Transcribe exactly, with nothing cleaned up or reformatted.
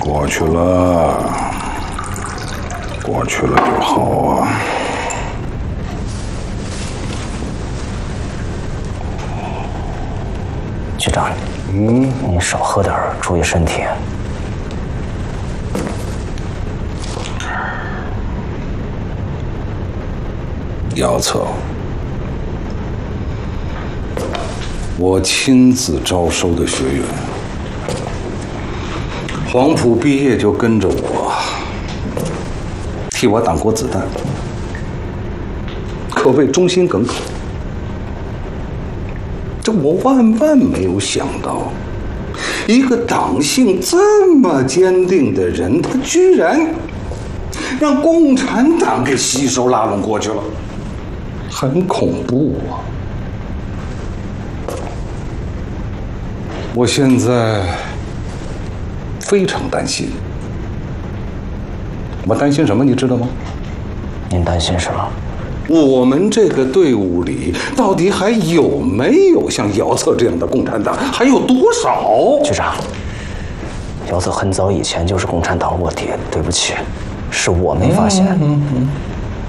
过去了，过去了就好啊。 局长，嗯，你少喝点，注意身体。 姚策，我亲自招收的学员，黄埔毕业就跟着我，替我挡过子弹，可谓忠心耿耿。这我万万没有想到，一个党性这么坚定的人，他居然让共产党给吸收拉拢过去了，很恐怖啊！我现在非常担心。我担心什么，你知道吗？ 您担心什么？ 我们这个队伍里到底还有没有像姚策这样的共产党？还有多少？ 局长，姚策很早以前就是共产党卧底，对不起，是我没发现。嗯嗯嗯